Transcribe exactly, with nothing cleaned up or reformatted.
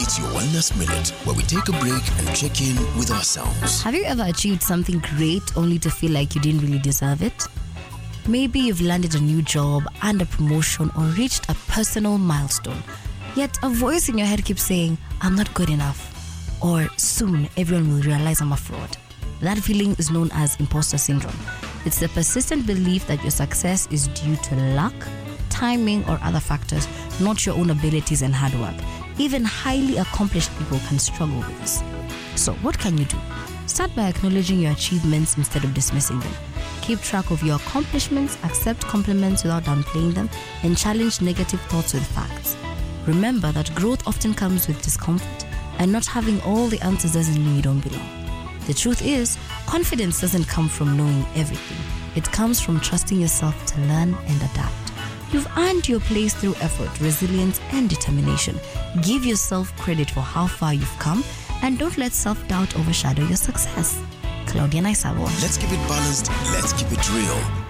It's your Wellness Minute, where we take a break and check in with ourselves. Have you ever achieved something great only to feel like you didn't really deserve it? Maybe you've landed a new job and a promotion or reached a personal milestone. Yet a voice in your head keeps saying, I'm not good enough. Or soon everyone will realize I'm a fraud. That feeling is known as imposter syndrome. It's the persistent belief that your success is due to luck, timing, or other factors, not your own abilities and hard work. Even highly accomplished people can struggle with this. So what can you do? Start by acknowledging your achievements instead of dismissing them. Keep track of your accomplishments, accept compliments without downplaying them, and challenge negative thoughts with facts. Remember that growth often comes with discomfort, and not having all the answers doesn't mean you don't belong. The truth is, confidence doesn't come from knowing everything. It comes from trusting yourself to learn and adapt. You've earned your place through effort, resilience, and determination. Give yourself credit for how far you've come, and don't let self-doubt overshadow your success. Claudia Naisabo. Let's keep it balanced. Let's keep it real.